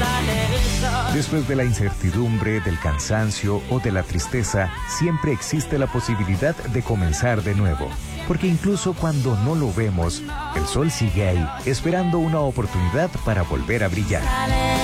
Después de la incertidumbre, del cansancio o de la tristeza, siempre existe la posibilidad de comenzar de nuevo. Porque incluso cuando no lo vemos, el sol sigue ahí, esperando una oportunidad para volver a brillar.